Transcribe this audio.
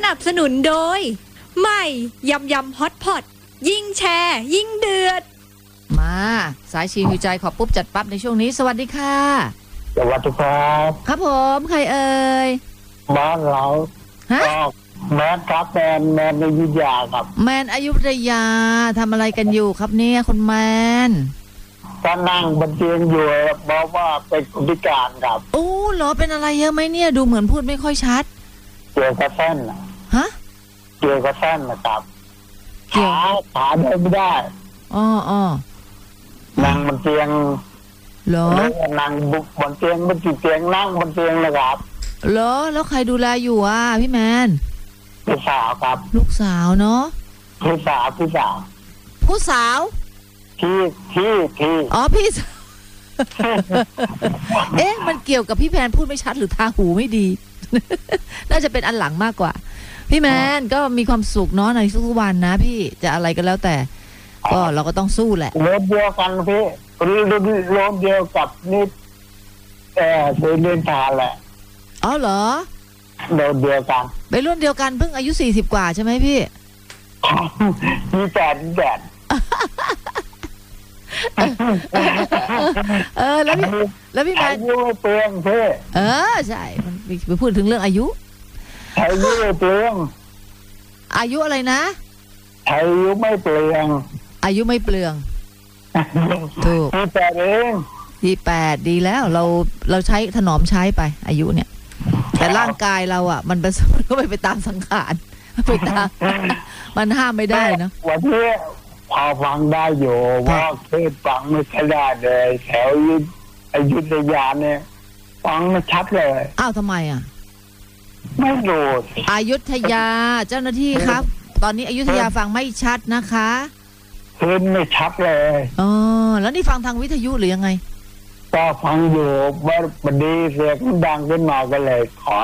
นับสนุนโดยใหม่ยำยำฮอตพอตยิ่งแชร์ยิ่งเดือดมาสายชิวหิวใจขอปุ๊บจัดปั๊บในช่วงนี้สวัสดีค่ะสวัสดีครับครับผมใครเอ่ยบ้านเราก็แมนครับแมนอยุธยาครับแมนอยุธยาทำอะไรกันอยู่ครับเนี่ยคุณแมนก็นั่งบนเตียงอยู่บอกว่าเป็นคนพิการครับโอ้เหรอเป็นอะไรเยอะไหมเนี่ยดูเหมือนพูดไม่ค่อยชัดเกี่ยวกับเส้นฮะเกี่ยวกับเส้นนะครับขาเดินไม่ได้อ๋อนั่งบนเตียงเหรอนั่งบนเตียงบนเตียงนั่งบนเตียงนะครับเหรอแล้วใครดูแลอยู่อ่ะพี่แมนลูกสาวครับลูกสาวเนาะผู้สาวผู้สาวพี่อ๋อพี่สาว เอ๊ะมันเกี่ยวกับพี่แมนพูดไม่ชัดหรือทางหูไม่ดี น่าจะเป็นอันหลังมากกว่าพี่แมนก็มีความสุขเนาะในทุกวันนะพี่จะอะไรก็แล้วแต่ก็เราก็ต้องสู้แหละรถเดียวกันพี่รถเดียวกับนี่ไปเล่นทานแหละอ๋อเหรอรถเดียวกันไปรุ่นเดียวกันเพิ่งอายุ40กว่าใช่ไหมพี่มีแปดแล้วพี่แมนอายุไม่เปลี่ยนพี่ใช่มันไปพูดถึงเรื่องอายุอายุไม่เปลี่ยนอายุอะไรนะอายุไม่เปลี่ยนอายุไม่เปลืองถูกที่8เองที่8ดีแล้วเราใช้ถนอมใช้ไปอายุเนี่ยแต่ร่างกายเราอ่ะมันก็ไปตามสังขารไปตามมันห้ามไม่ได้เนาะวันนี้พอฟังได้อยู่ว่าเคยฟังไม่ค่อยได้เลยแถวอยุธยาเนี่ยฟังไม่ชัดเลยอ้าวทำไมอ่ะไม่รู้อยุธยาเจ้าหน้าที่ครับตอนนี้อยุธยาฟังไม่ชัดนะคะขึ้นไม่ชัดเลยอ๋อแล้วนี่ฟังทางวิทยุหรือยังไงก็ฟังอยู่ว่าบัดนี้เสียงดังขึ้นมาก็เลยขอ